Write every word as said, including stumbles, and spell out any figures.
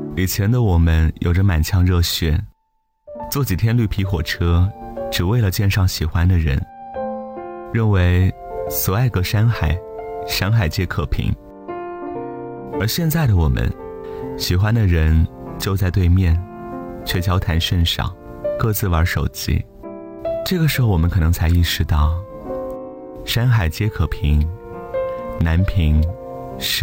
以前的我们有着满腔热血，坐几天绿皮火车，只为了见上喜欢的人，认为所爱隔山海，山海皆可平。而现在的我们，喜欢的人就在对面，却交谈甚少，各自玩手机。这个时候我们可能才意识到，山海皆可平，难平